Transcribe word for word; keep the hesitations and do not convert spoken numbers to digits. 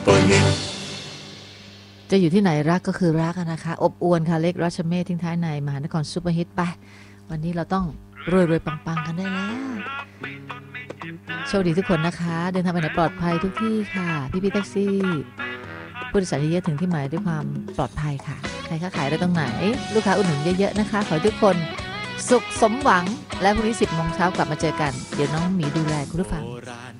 จะอยู่ที่ไหนรักก็คือรักนะคะอบอวลค่ะเล็กรัชเมธทิ้งท้ายในมหานครซูเปอร์ฮิตไปวันนี้เราต้องรวยรวยปังๆกันได้แล้วโชคดีทุกคนนะคะเดินทางไปไหนปลอดภัยทุกที่ค่ะพี่พี่แท็กซี่ผู้โดยสารเยอะถึงที่หมายด้วยความปลอดภัยค่ะใครค้าขายได้ตรงไหนลูกค้าอุดหนุนเยอะๆนะคะขอให้ทุกคนสุขสมหวังและพรุ่งนี้สิบโมงเช้ากลับมาเจอกันเดี๋ยวน้องหมีดูแลคุณผู้ฟัง